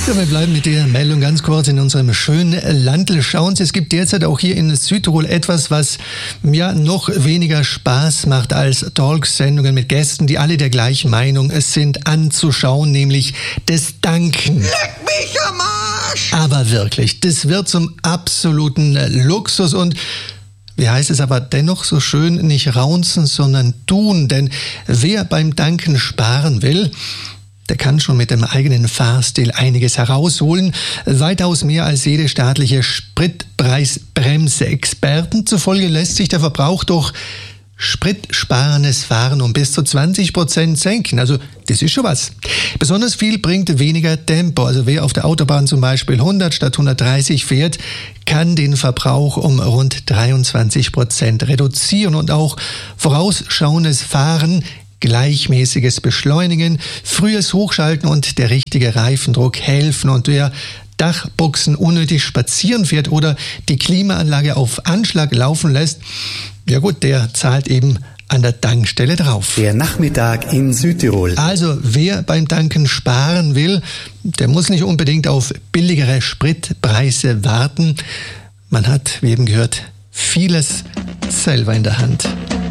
Ja, wir bleiben mit der Meldung ganz kurz in unserem schönen Landl. Schauen Sie, es gibt derzeit auch hier in Südtirol etwas, was ja noch weniger Spaß macht als Talksendungen mit Gästen, die alle der gleichen Meinung sind, anzuschauen, nämlich das Danken. Leck mich am Arsch! Aber wirklich, das wird zum absoluten Luxus und wie heißt es aber dennoch so schön, nicht raunzen, sondern tun. Denn wer beim Danken sparen will, der kann schon mit dem eigenen Fahrstil einiges herausholen. Weitaus mehr als jede staatliche Spritpreisbremse-Experten. Zufolge lässt sich der Verbrauch durch spritsparendes Fahren um bis zu 20% senken. Also das ist schon was. Besonders viel bringt weniger Tempo. Also wer auf der Autobahn zum Beispiel 100 statt 130 fährt, kann den Verbrauch um rund 23% reduzieren. Und auch vorausschauendes Fahren, gleichmäßiges Beschleunigen, frühes Hochschalten und der richtige Reifendruck helfen. Und wer Dachboxen unnötig spazieren fährt oder die Klimaanlage auf Anschlag laufen lässt, ja gut, der zahlt eben an der Tankstelle drauf. Der Nachmittag in Südtirol. Also wer beim Tanken sparen will, der muss nicht unbedingt auf billigere Spritpreise warten. Man hat, wie eben gehört, vieles selber in der Hand.